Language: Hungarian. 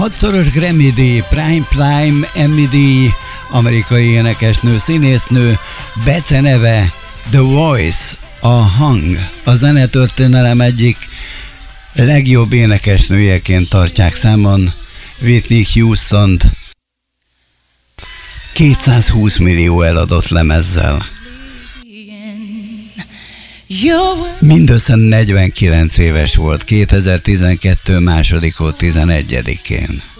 6-szoros Grammy-díj, Prime Emmy-díj, amerikai énekesnő, színésznő, beceneve The Voice, a hang. A zenetörténelem egyik legjobb énekesnőjeként tartják számon Whitney Houstont, 220 millió eladott lemezzel. Mindössze 49 éves volt 2012. második 11-én.